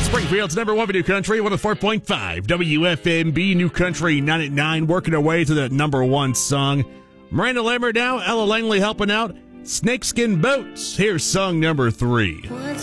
Springfield's number one for New Country, 104.5 WFMB New Country, 9 at 9, working our way to the number one song. Miranda Lambert now, Ella Langley helping out. Snakeskin Boots. Here's song number 3.